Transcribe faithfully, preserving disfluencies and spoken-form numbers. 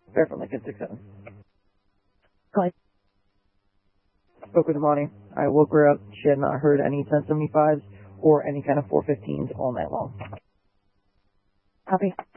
Fair from Lincoln, six seven. Go ahead. Spoke with Imani. I woke her up. She had not heard any ten seventy-fives or any kind of four fifteens all night long. Copy.